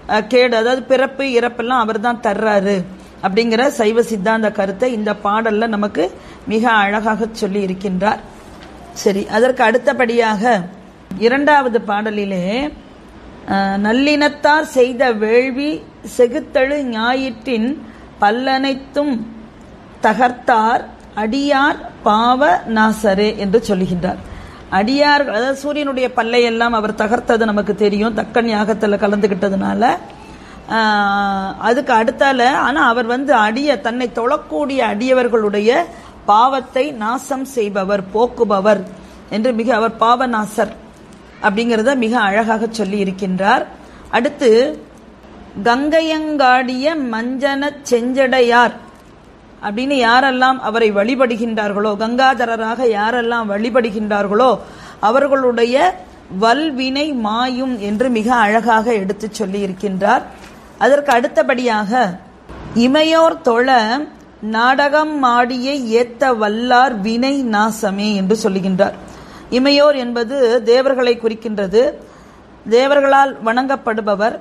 கேடு, அதாவது பிறப்பு இறப்பெல்லாம் அவர் தான் தர்றாரு அப்படிங்கிற சைவ சித்தாந்த கருத்தை இந்த பாடல்ல நமக்கு மிக அழகாக சொல்லி இருக்கின்றார். சரி, அதற்கு அடுத்தபடியாக இரண்டாவது பாடலிலே நல்லினத்தார் செய்த வேள்வி செகுத்தழு ஞாயிற்றின் பல்லனைத்தும் தகர்த்தார் அடியார் பாவ நாசரே என்று சொல்லுகின்றார். அடியார், அதாவது சூரியனுடைய பல்லை எல்லாம் அவர் தகர்த்தது நமக்கு தெரியும், தக்கன் யாகத்தில் கலந்துகிட்டதுனால. அதுக்கு அடுத்தால ஆனா அவர் தன்னை தொழக்கூடிய அடியவர்களுடைய பாவத்தை நாசம் செய்பவர், போக்குபவர் என்று அவர் பாவநாசர் அப்படிங்கிறத மிக அழகாக சொல்லி இருக்கின்றார். அடுத்து கங்கையங்காடிய மஞ்சன செஞ்சடையார் அப்படின்னு யாரெல்லாம் அவரை வழிபடுகின்றார்களோ, கங்காதரராக யாரெல்லாம் வழிபடுகின்றார்களோ அவர்களுடைய வல்வினை மாயும் என்று மிக அழகாக எடுத்து சொல்லி இருக்கின்றார். அதற்கு அடுத்தபடியாக இமையோர் தொழ நாடகம் மாடியை ஏத்த வல்லார் வினை நாசமே என்று சொல்லுகின்றார். இமையோர் என்பது தேவர்களை குறிக்கின்றது. தேவர்களால் வணங்கப்படுபவர்.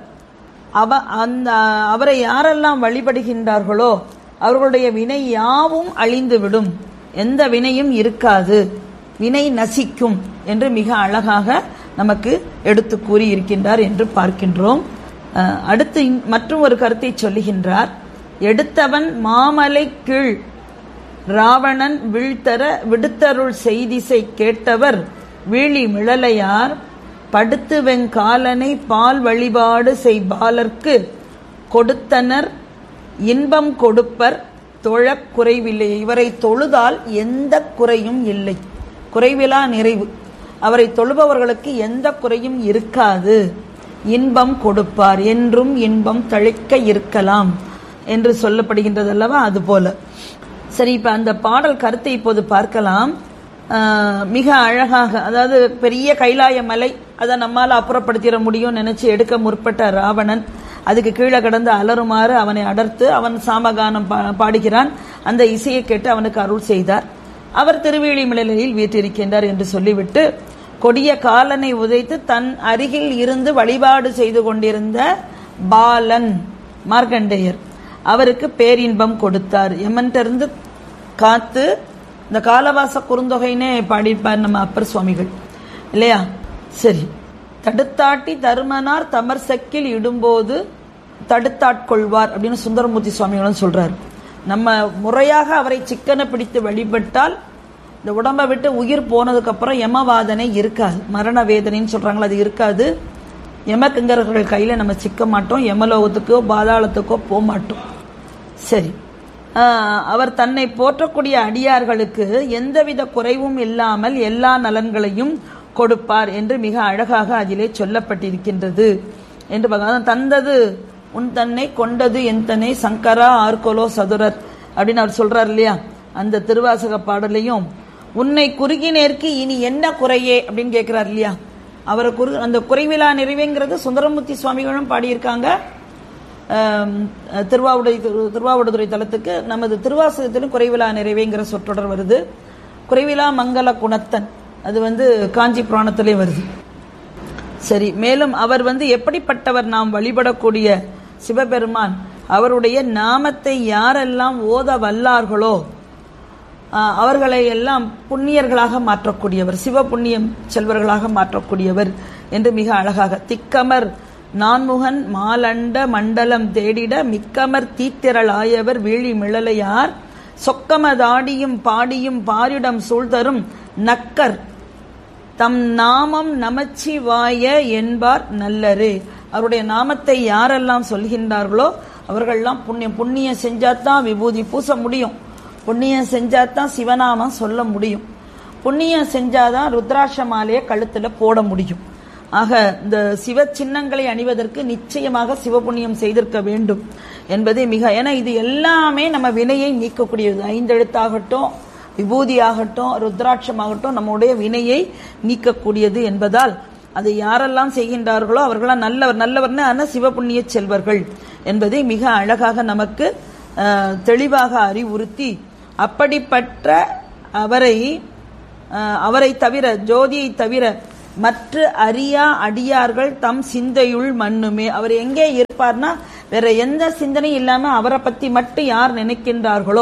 அவரை யாரெல்லாம் வழிபடுகின்றார்களோ அவர்களுடைய வினை யாவும் அழிந்துவிடும், எந்த வினையும் இருக்காது, வினை நசிக்கும் என்று மிக அழகாக நமக்கு எடுத்து கூறி இருக்கின்றார் என்று பார்க்கின்றோம். அடுத்து மற்றும் ஒரு கருத்தை சொல்லுகின்றார். எடுத்தவன் மாமலை கீழ் ராவணன் வீழ்த்தர விடுத்தருள் செய்திசை கேட்டவர் வீழி மிழலையார் படுத்து வெங்காலனை பால் வழிபாடு செய்பாலர்க்கு கொடுத்தனர் இன்பம் கொடுப்பர் தொழக் குறைவில்லை. இவரை தொழுதால் எந்த குறையும் இல்லை, குறைவிலா நிறைவு. அவரை தொழுபவர்களுக்கு எந்த குறையும் இருக்காது, இன்பம் கொடுப்பார், என்றும் இன்பம் தழைக்க இருக்கலாம் என்று சொல்லப்படுகின்றது அல்லவா, அதுபோல. சரி, இப்ப அந்த பாடல் கருத்தை இப்போது பார்க்கலாம். மிக அழகாக, அதாவது பெரிய கைலாய மலை, அதை நம்மால அப்புறப்படுத்திட முடியும் நினைச்சு எடுக்க முற்பட்ட ராவணன் அதுக்கு கீழே கடந்து அலறுமாறு அவனை அடர்த்து அவன் சாமகானம் பாடுகிறான். அந்த இசையை கேட்டு அவனுக்கு அருள் செய்தார். அவர் திருவேழிமலையில் வீற்றிருக்கின்றார் என்று சொல்லிவிட்டு கொடிய காலனை உதைத்து தன் அருகில் இருந்து வழிபாடு செய்து கொண்டிருந்த பாலன் மார்க்கண்டேயர் அவருக்கு பேரின்பம் கொடுத்தார். யமன்கிட்ட காத்து இந்த காலவாச குறுந்தொகைன்னே பாடிப்பார் நம்ம அப்பர் சுவாமிகள் இல்லையா. சரி, தடுத்தாட்டி தருமனார் தமர் சக்கில் இடும்போது தடுத்தாட்கொள்வார் அப்படின்னு சுந்தரமூர்த்தி சுவாமிகளும் சொல்றாரு. நம்ம முறையாக அவரை சிக்கனை பிடித்து வழிபட்டால் இந்த உடம்பை விட்டு உயிர் போனதுக்கு அப்புறம் யமவாதனை இருக்காது, மரண வேதனைன்னு சொல்றாங்களா, அது இருக்காது. யமக்கிங்கர்கள் கையில நம்ம சிக்க மாட்டோம், யமலோகத்துக்கோ பாதாளத்துக்கோ போக மாட்டோம். சரி, அவர் தன்னை போற்றக்கூடிய அடியார்களுக்கு எந்தவித குறைவும் இல்லாமல் எல்லா நலன்களையும் கொடுப்பார் என்று மிக அழகாக அதிலே சொல்லப்பட்டிருக்கின்றது என்று தந்தது உன் தன்னை கொண்டது என் தன்னை சங்கரா ஆர்கோலோ சதுரர் அப்படின்னு அவர் சொல்றார் இல்லையா. அந்த திருவாசக பாடலையும் உன்னை குறுகினேற்கு இனி என்ன குறையே அப்படின்னு கேட்கிறார் இல்லையா. அவரை அந்த குறைவிலா நிறைவேங்கிறது சுந்தரமூர்த்தி சுவாமிகளும் பாடியிருக்காங்க. திருவாவடுதுறை தலத்துக்கு நமது திருவாசகத்திலும் குறைவிலா நிறைவேங்கிற சொற்றொடர் வருது. குறைவிலா மங்கள குணத்தன் அது காஞ்சி புராணத்திலே வருது. சரி, மேலும் அவர் எப்படிப்பட்டவர், நாம் வழிபடக்கூடிய சிவபெருமான் அவருடைய நாமத்தை யாரெல்லாம் ஓத வல்லார்களோ அவர்களை எல்லாம் புண்ணியர்களாக மாற்றக்கூடியவர், சிவ புண்ணியம் செல்வர்களாக மாற்றக்கூடியவர் என்று மிக அழகாக திக்கமர் நான்முகன் மாலண்ட மண்டலம் தேடிட மிக்கமர் தீத்திரள் ஆயவர் வீழி மிழலையார் சொக்கமதாடியும் பாடியும் பாரிடம் சூழ்தரும் நக்கர் தம் நாமம் நமச்சிவாய என்பார் நல்லரே. அவருடைய நாமத்தை யாரெல்லாம் சொல்கின்றார்களோ அவர்கள்லாம் புண்ணியம் செஞ்சாதான் விபூதி பூச முடியும், புண்ணியம் செஞ்சாதான் சிவநாமம் சொல்ல முடியும், புண்ணியம் செஞ்சாதான் ருத்ராட்ச மாலையை கழுத்துல போட முடியும். ஆக இந்த சிவ சின்னங்களை அணிவதற்கு நிச்சயமாக சிவபுண்ணியம் செய்திருக்க வேண்டும் என்பதே மிக, ஏன்னா இது எல்லாமே நம்ம வினையை நீக்கக்கூடியது. 5 எழுத்தாகட்டும், விபூதியாகட்டும், ருத்ராட்சமாகட்டும் நம்முடைய வினையை நீக்கக்கூடியது என்பதால் அதை யாரெல்லாம் செய்கின்றார்களோ அவர்களாம் நல்லவர்னு சிவபுண்ணிய செல்வர்கள் என்பதை மிக அழகாக நமக்கு தெளிவாக அறிவுறுத்தி, அப்படிப்பட்ட அவரை தவிர, ஜோதியை தவிர மற்ற அறியா அடியார்கள் தம் சிந்தையுள் மண்ணுமே. அவர் எங்கே இருப்பார்னா வேற எந்த சிந்தனையும் இல்லாம அவரை பத்தி மட்டும் யார் நினைக்கின்றார்களோ,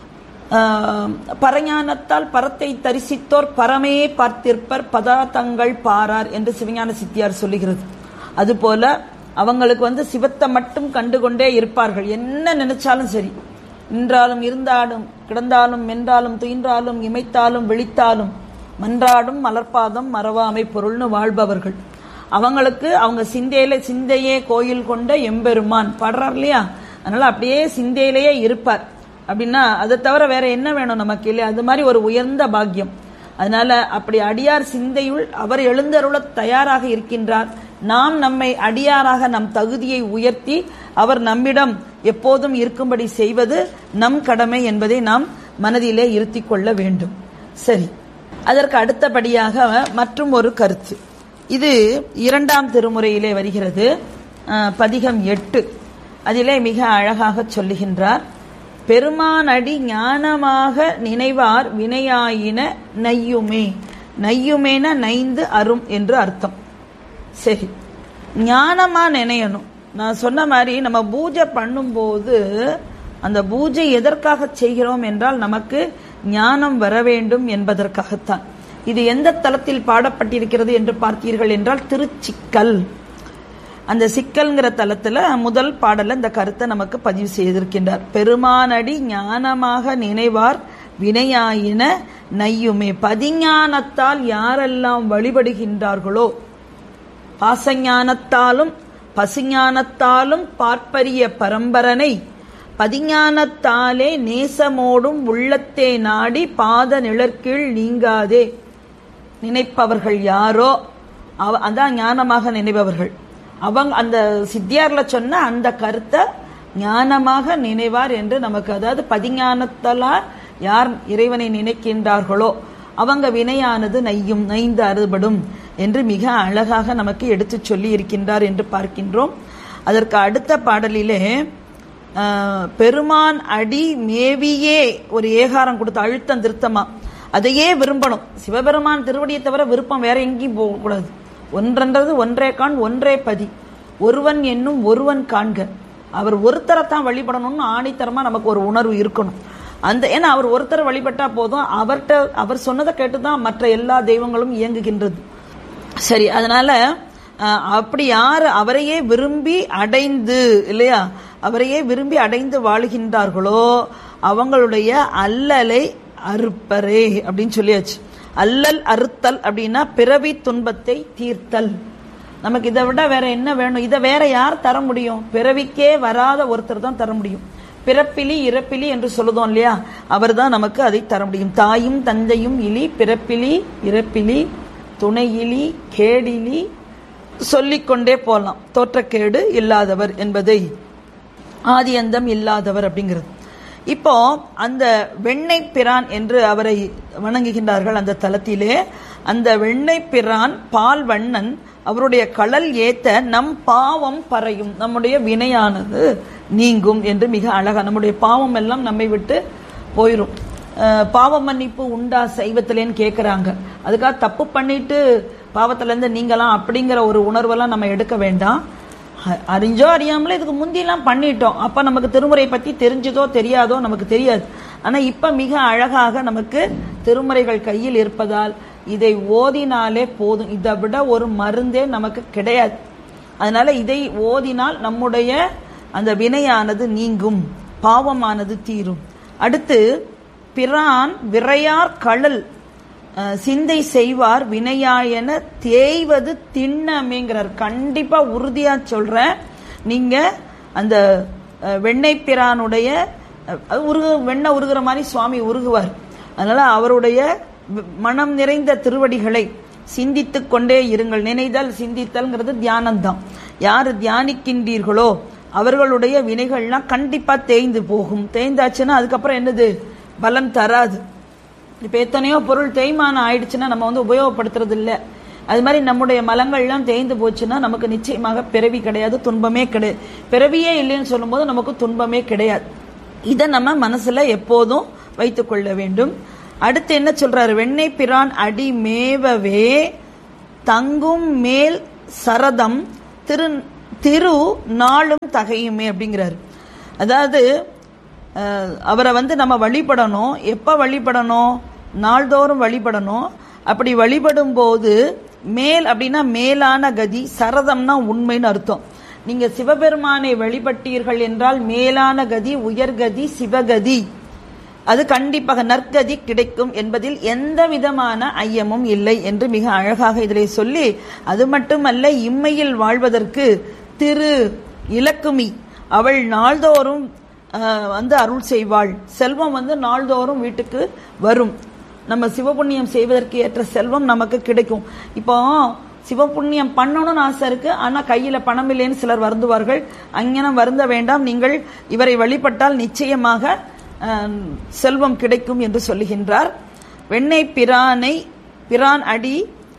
பரஞானத்தால் பரத்தை தரிசித்தோர் பரமையே பார்த்திருப்பர் பதார்த்தங்கள் பாரார் என்று சிவஞான சித்தியார் சொல்லுகிறது. அதுபோல அவங்களுக்கு சிவத்தை மட்டும் கண்டுகொண்டே இருப்பார்கள். என்ன நினைச்சாலும் சரி, நின்றாலும் இருந்தாலும் கிடந்தாலும் மென்றாலும் துயின்றாலும் இமைத்தாலும் விழித்தாலும் மன்றாடும் மலர்பாதம் மறவாமை பொருள்னு வாழ்பவர்கள். அவங்களுக்கு அவங்க சிந்தையே கோயில் கொண்ட எம்பெருமான் பாடுறார் இல்லையா, அதனால அப்படியே சிந்தையிலேயே இருப்பார். அப்படின்னா அதை தவிர வேற என்ன வேணும் நமக்கு இல்லையா? அது மாதிரி ஒரு உயர்ந்த பாக்கியம். அதனால அப்படி அடியார் சிந்தையுள் அவர் எழுந்தருள தயாராக இருக்கின்றார். நாம் நம்மை அடியாராக நம் தகுதியை உயர்த்தி அவர் நம்மிடம் எப்போதும் இருக்கும்படி செய்வது நம் கடமை என்பதை நாம் மனதிலே இருத்தி கொள்ள வேண்டும். சரி, அதற்கு அடுத்தபடியாக மற்றும் ஒரு கருத்து, இது 2ஆம் திருமுறையிலே வருகிறது, பதிகம் 8. அதிலே மிக அழகாக சொல்லுகின்றார், பெருமானடி ஞானமாக நினைவார் வினையாயின நையுமே. நையுமேன நைந்து அரும் என்று அர்த்தம். சரி, ஞானமா நினையணும். நான் சொன்ன மாதிரி நம்ம பூஜை பண்ணும்போது அந்த பூஜை எதற்காக செய்கிறோம் என்றால் நமக்கு ஞானம் வர வேண்டும் என்பதற்காகத்தான். இது எந்த தலத்தில் பாடப்பட்டிருக்கிறது என்று பார்த்தீர்கள் என்றால் திருச்சிக்கல். அந்த சிக்கல்ங்கிற தலத்துல முதல் பாடல இந்த கருத்தை நமக்கு பதிவு செய்திருக்கின்றார். பெருமானடி ஞானமாக நினைவார் வினையாயின நையுமே. பதிஞானத்தால் யாரெல்லாம் வழிபடுகின்றார்களோ, பாசஞானத்தாலும் பசுஞானத்தாலும் பார்ப்பரிய பரம்பரனை பதிஞானத்தாலே நேசமோடும் உள்ளத்தே நாடி பாத நிழற்கீழ் நீங்காதே நினைப்பவர்கள் யாரோ அதான் ஞானமாக நினைப்பவர்கள். அவங்க அந்த சித்தியார்ல சொன்ன அந்த கருத்தை ஞானமாக நினைவார் என்று நமக்கு, அதாவது பதிஞானத்தால் யார் இறைவனை நினைக்கின்றார்களோ அவங்க வினையானது நைந்து அறுபடும் என்று மிக அழகாக நமக்கு எடுத்து சொல்லி இருக்கின்றார் என்று பார்க்கின்றோம். அதற்கு அடுத்த பாடலிலே பெருமான் அடி மேவியே ஒரு ஏகாரம் கொடுத்து அழுத்தம் திருத்தமா அதையே விரும்பணும். சிவபெருமான் திருவடியை தவிர விருப்பம் வேற எங்கேயும் போகக்கூடாது. ஒன்றென்றது ஒன்றே காண் ஒன்றே பதி, ஒருவன் என்னும் ஒருவன் காண்க. அவர் ஒருத்தரைத்தான் வழிபடணும்னு ஆணித்தரமா நமக்கு ஒரு உணர்வு இருக்கணும். ஏன்னா அவர் ஒருத்தர் வழிபட்டா போதும், அவர் சொன்னதை கேட்டுதான் மற்ற எல்லா தெய்வங்களும் இயங்குகின்றது. சரி, அதனால அப்படி யார் அவரையே விரும்பி அடைந்து இல்லையா, அவரையே விரும்பி அடைந்து வாழுகின்றார்களோ அவங்களுடைய அல்லலை அறுப்பரே அப்படின்னு சொல்லியாச்சு. அல்லல் அறுத்தல் அப்படின்னா பிறவி துன்பத்தை தீர்த்தல். நமக்கு இதை விட வேற என்ன வேணும்? இதை வேற யார் தர முடியும்? பிறவிக்கே வராத ஒருத்தர் தான் தர முடியும். பிறப்பிலி இறப்பிலி என்று சொல்லுதோம் இல்லையா, அவர் தான் நமக்கு அதை தர முடியும். தாயும் தந்தையும் இலி, பிறப்பிலி இறப்பிலி, துணையிலி கேடிலி, சொல்லிக்கொண்டே போலாம். தோற்றக்கேடு இல்லாதவர் என்பதை, ஆதி அந்தம் இல்லாதவர் அப்படிங்கிறது. இப்போ அந்த வெண்ணை பிரான் என்று அவரை வணங்குகின்றார்கள் அந்த தலத்திலே. அந்த வெண்ணை பிரான் பால் வண்ணன் அவருடைய கடல் ஏத்த நம் பாவம் பறையும், நம்முடைய வினையானது நீங்கும் என்று மிக அழகா, நம்முடைய பாவம் எல்லாம் நம்மை விட்டு போயிரும். பாவ மன்னிப்பு உண்டா சைவத்திலேன்னு கேட்கிறாங்க. அதுக்காக தப்பு பண்ணிட்டு பாவத்துல இருந்து நீங்கலாம் அப்படிங்கிற ஒரு உணர்வெல்லாம் நம்ம எடுக்க வேண்டாம். அறிஞ்சோ அறியாமல இதுக்கு முந்தியெல்லாம் பண்ணிட்டோம், அப்ப நமக்கு திருமுறை பத்தி தெரிஞ்சதோ தெரியாதோ நமக்கு தெரியாது. ஆனா இப்ப மிக அழகாக நமக்கு திருமுறைகள் கையில் இருப்பதால் இதை ஓதினாலே போதும். இதை விட ஒரு மருந்தே நமக்கு கிடையாது. அதனால இதை ஓதினால் நம்முடைய அந்த வினையானது நீங்கும், பாவமானது தீரும். அடுத்து பிரான் விரையார் கடல் சிந்தை செய்வார் வினையாயன தேய்வது திண்ணமேங்கிறார். கண்டிப்பா உறுதியா சொல்றேன், நீங்க அந்த வெண்ணெய் பிரானுடைய வெண்ணெய் உருகிற மாதிரி சுவாமி உருகுவார். அதனால அவருடைய மனம் நிறைந்த திருவடிகளை சிந்தித்துக் கொண்டே இருங்கள். நினைதல் சிந்தித்தல்ங்கிறது தியானம்தான். யாரு தியானிக்கின்றீர்களோ அவர்களுடைய வினைகள்லாம் கண்டிப்பா தேய்ந்து போகும். தேய்ந்தாச்சுன்னா அதுக்கப்புறம் என்னது, பலன் தராது. இப்ப எத்தனையோ பொருள் தேய்மானம் ஆயிடுச்சுன்னா நம்ம உபயோகப்படுத்துறது இல்லை. அது மாதிரி நம்முடைய மலங்கள்லாம் தேய்ந்து போச்சுன்னா நமக்கு நிச்சயமாக பிறவி கிடையாது, துன்பமே கிடையாது. பிறவியே இல்லைன்னு சொல்லும் போது நமக்கு துன்பமே கிடையாது. இதை நம்ம மனசுல எப்போதும் வைத்துக் கொள்ள வேண்டும். அடுத்து என்ன சொல்றாரு, வெண்ணெய் பிரான் அடி மேவவே தங்கும் மேல் சரதம் திரு நாளும் தகையுமே அப்படிங்கிறாரு. அதாவது அவரை நம்ம வழிபடணும். எப்ப வழிபடணும்? நாள்தோறும் வழிபடணும். அப்படி வழிபடும் போது மேல் அப்படின்னா மேலான கதி, சரதம்னா உண்மைன்னு அர்த்தம். நீங்க சிவபெருமானை வழிபட்டீர்கள் என்றால் மேலான கதி, உயர்கதி, சிவகதி, அது கண்டிப்பாக நற்கதி கிடைக்கும் என்பதில் எந்த விதமான ஐயமும் இல்லை என்று மிக அழகாக இதிலே சொல்லி, அது மட்டுமல்ல, இம்மையில் வாழ்வதற்கு திரு இலக்குமி அவள் நாள்தோறும் அருள் செய்வாள். செல்வம் நாள்தோறும் வீட்டுக்கு வரும். நம்ம சிவபுண்ணியம் செய்வதற்கு ஏற்ற செல்வம் நமக்கு கிடைக்கும். இப்போ சிவபுண்ணியம் பண்ணணும்னு ஆசை இருக்கு, ஆனா கையில பணம் இல்லைன்னு சிலர் வருந்துவார்கள். அங்கனம் வருந்த வேண்டாம். நீங்கள் இவரை வழிபட்டால் நிச்சயமாக செல்வம் கிடைக்கும் என்று சொல்லுகின்றார். வெண்ணை பிரான் அடி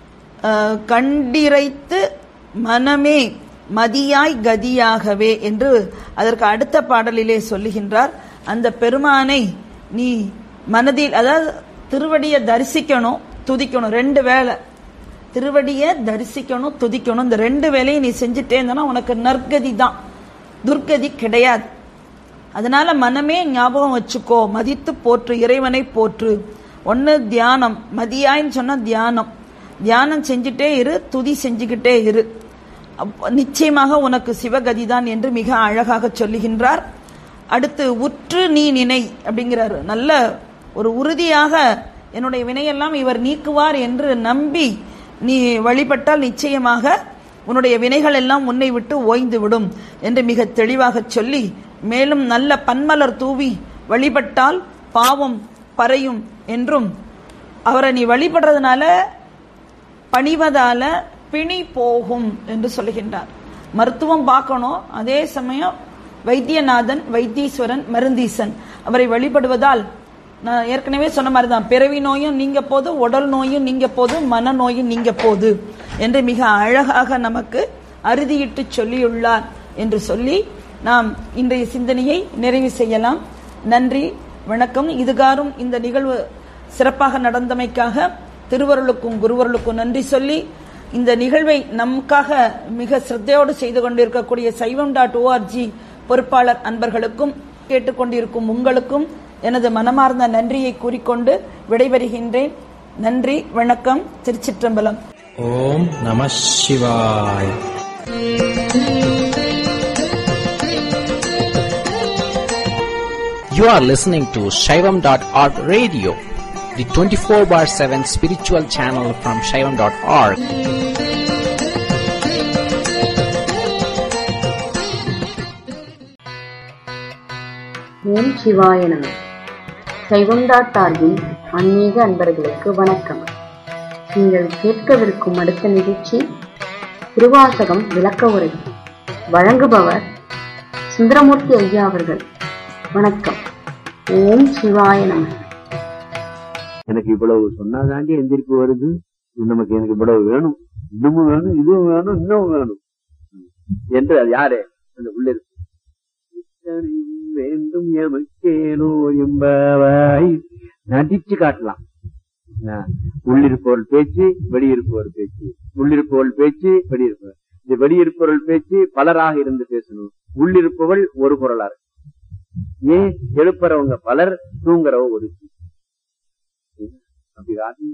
கண்டிரைத்து மனமே மதியாய் கதியாகவே என்று அதற்கு அடுத்த பாடலிலே சொல்லுகின்றார். அந்த பெருமானை நீ மனதில், அதாவது திருவடியை தரிசிக்கணும், துதிக்கணும். 2 வேளை திருவடியை தரிசிக்கணும், துதிக்கணும். இந்த 2 வேலையை நீ செஞ்சுட்டே இருந்தா உனக்கு நற்கதி தான், துர்கதி கிடையாது. அதனால மனமே ஞாபகம் வச்சுக்கோ, மதித்து போற்று, இறைவனை போற்று. ஒன்னு தியானம், மதியாயின்னு சொன்னா தியானம், தியானம் செஞ்சுட்டே இரு, துதி செஞ்சுக்கிட்டே இரு, நிச்சயமாக உனக்கு சிவகதி தான் என்று மிக அழகாக சொல்லுகின்றார். அடுத்து உற்று நீ நினை அப்படிங்கிறாரு. நல்ல ஒரு உறுதியாக என்னுடைய வினையெல்லாம் இவர் நீக்குவார் என்று நம்பி நீ வழிபட்டால் நிச்சயமாக உன்னுடைய வினைகள் எல்லாம் உன்னை விட்டு ஓய்ந்து விடும் என்று மிக தெளிவாக சொல்லி, மேலும் நல்ல பன்மலர் தூவி வழிபட்டால் பாவம் பறையும் என்றும், அவரை நீ வழிபடுறதுனால பணிவதால பிணி போகும் என்று சொல்லுகின்றார். மருத்துவம் பார்க்கணும், அதே சமயம் வைத்தியநாதன், வைத்தீஸ்வரன், மருந்தீசன் அவரை வழிபடுவதால் நான் ஏற்கனவே சொன்ன மாதிரி தான், பிறவி நோயும் நீங்க போது, உடல் நோயும் நீங்க போது, மன நோயும் நீங்க போது என்று மிக அழகாக நமக்கு அறுதியிட்டு சொல்லியுள்ளார் என்று சொல்லி நாம் இன்றைய சிந்தனையை நிறைவு செய்யலாம். நன்றி, வணக்கம். இதுகாரும் இந்த நிகழ்வு சிறப்பாக நடந்தமைக்காக திருவருளுக்கும் குருவருளுக்கும் நன்றி சொல்லி, இந்த நிகழ்வை நமக்காக மிக சிரத்தையோடு செய்து கொண்டிருக்கக்கூடிய சைவம்.org பொறுப்பாளர் அன்பர்களுக்கும் கேட்டுக்கொண்டிருக்கும் உங்களுக்கும் எனது மனமார்ந்த நன்றியை கூறிக்கொண்டு விடைபெறுகின்றேன். நன்றி, வணக்கம். திருச்சிற்றம்பலம். ஓம் நம சிவாய். You are listening to Shaivam.org radio, the 24/7 spiritual channel from Shaivam.org. ஓம் சிவாய நம. சைவம்.org ஆன்மீக அன்பர்களுக்கு வணக்கம். நீங்கள் கேட்கவிருக்கும் அடுத்த நிகழ்ச்சி திருவாசகம் விளக்க உரை. வழங்குபவர் சுந்தரமூர்த்தி ஐயா அவர்கள். வணக்கம். ஓம் சிவாய நம. எனக்கு இவ்வளவு சொன்னாதாண்டி எந்திரிப்பு வருது, நமக்கு எனக்கு இவ்வளவு வேணும், இன்னமும் வேணும், இதுவும் வேணும், இன்னும் வேணும் என்று அது யாரு அந்த உள்ள வேண்டும் எமக்கேனோ என்பவாய் நடிச்சு காட்டலாம். உள்ளிருப்பவர்கள் பேச்சு, வெளியிருப்பவர் பேச்சு, உள்ளிருப்பவர்கள் பேச்சு, வெளியிருப்பவர். இந்த வெளியிருப்பவர்கள் பேச்சு பலராக இருந்து பேசணும். உள்ளிருப்பவள் ஒரு குரலா இருக்கு. ஏன் எழுப்புறவங்க பலர், தூங்குறவ ஒரு. அப்படி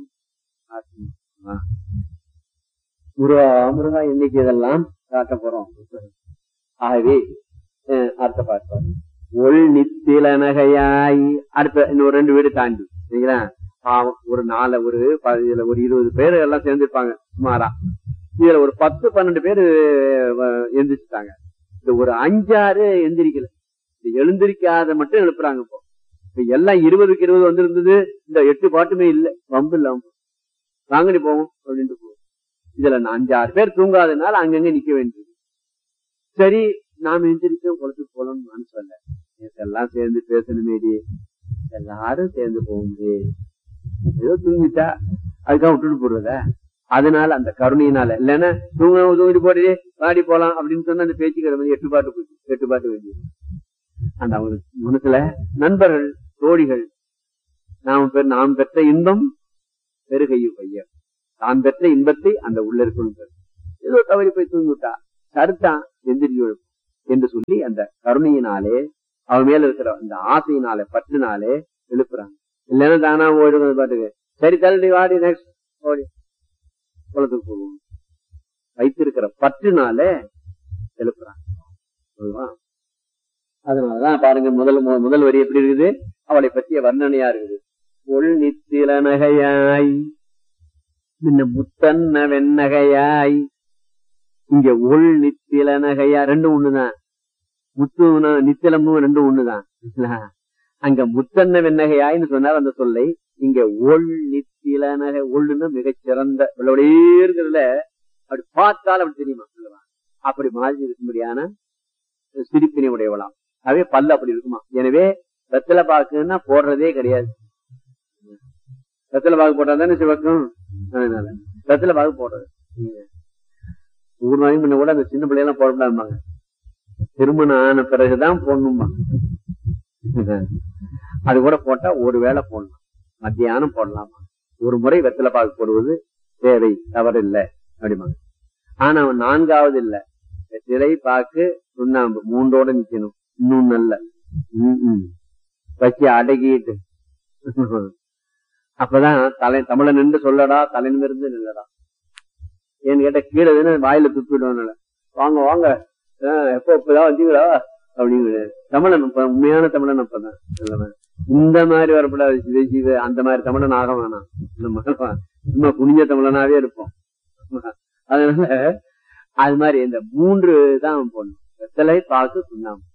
முருகா முருகா இன்னைக்கு இதெல்லாம் காட்ட போறோம். ஆகவே அடுத்த பார்ப்பாரு. ஒள் நித்தில நகையாய். அடுத்த இன்னொரு 2 வீடு தாண்டி பாவம் ஒரு 4 ஒரு 20 பேர் எல்லாம் சேர்ந்துருப்பாங்க சுமாரா. இதுல ஒரு 10-12 பேர் எந்திரிச்சுட்டாங்க. இந்த ஒரு 5-6 எந்திரிக்கல. எழுந்திரிக்காத மட்டும் எழுப்புறாங்க. இப்போ எல்லாம் 20க்கு 20 வந்திருந்தது. இந்த 8 பாட்டுமே இல்லை, வம்பு இல்லாம வாங்கடி போவோம் அப்படின்ட்டு போவோம். இதுல 5-6 பேர் தூங்காதனால அங்கங்க நிக்க வேண்டியது. சரி, நாம எந்திரிச்சோம், குளத்துக்கு போலன்னு மனசு வரல. எல்லாம் சேர்ந்து பேசணுமேடி, எல்லாரும் சேர்ந்து போக முடியாது. ஏதோ தூங்கிட்டா அதுக்காக விட்டுட்டு போடுறத. அதனால அந்த கருணையினால இல்லைன்னா தூங்கிட்டு போடுறே பாடி போலாம் அப்படின்னு சொன்னா அந்த பேச்சுக்கிற மாதிரி 8 பாட்டு போச்சு. 8 பாட்டு வேண்டியது. அந்த அவங்களுக்கு மனசுல நண்பர்கள், தோழிகள், நாம் பெற்ற இன்பம் பெருகையும் பையன் தான் பெற்ற இன்பத்தை அந்த உள்ள இருக்கணும். ஏதோ தவறி போய் தூங்கி விட்டா சருத்தான் எந்திரிச்சு என்று சொல்லி அந்த கருணையினாலே அவன் மேல இருக்கிற அந்த ஆசையினாலே பற்றினாலே எழுப்புறாங்க. இல்லைன்னா தானா ஓடுங்க பாட்டுக்கு, சரி தள்ளி வாடி நெக்ஸ்ட் ஓடி குளத்துக்கு போடுவோம். வைத்திருக்கிற பற்றுனாலே எழுப்புறாங்க. அதனாலதான் பாருங்க முதல் வரி எப்படி இருக்குது, அவளை பற்றிய வர்ணனையா இருக்குது. ஒள் நித்தில நகையாய் முத்தன்ன வெண்ணகையாய். இங்க ஒள் நித்தில நகையா ரெண்டும் ஒண்ணுதான், முத்து நித்திலமும் ரெண்டும் ஒண்ணுதான். அங்க முத்தன்ன வெண்ணகையாய்ன்னு சொன்னார் அந்த சொல்லை. இங்க ஒள் நித்தில நகை, ஒள்ளுன்னா மிகச்சிறந்த இருக்கிறதுல அப்படி பார்த்தால் அப்படி தெரியுமா, அப்படி மாதிரி இருக்கும்படியான சிரிப்பினை உடையவளாம். அவே பல்லு அப்படி இருக்குமா. எனவே வெத்தலை பாக்குன்னா போடுறதே கிடையாது. வெத்தலை பாக்கு போட்டா தானே சிவக்கும். அதனால வெத்தலை பாக்கு போடுறது ஊர் நாயும் முன்ன கூட அந்த சின்ன பிள்ளையெல்லாம் போடக்கூடாதுமாங்க, திருமணம் ஆன பிறகுதான் போடணுமா. அது கூட போட்டா ஒரு வேளை போடலாம், மத்தியானம் போடலாமா. ஒரு முறை வெத்தலை பாக்கு போடுவது தேவை, தவறு இல்லை அப்படிமாங்க. ஆனா அவன் 4வது இல்ல, வெற்றிலை பாக்கு சுண்ணாம்பு 3ஓட நிக்கணும். இன்னும் நல்ல வச்சு அடக்கிட்டு அப்பதான் தமிழன் நின்று சொல்லடா, தலைநிமிர்ந்து நில்லடா. ஏன்னு கேட்ட கீழே வாயில துப்பிடுவாங்க. வாங்க வாங்க எப்ப இப்பதான் வந்தீங்களா அப்படின்னு தமிழன் உண்மையான தமிழன் அப்பதான். இந்த மாதிரி வரப்படாது, அந்த மாதிரி தமிழன் ஆக வேணாம். சும்மா குனிஞ்ச தமிழனாவே இருப்போம். அதனால அது மாதிரி இந்த 3 தான் போடணும், வெத்தலை பாக்கு சுண்ணாம்பு.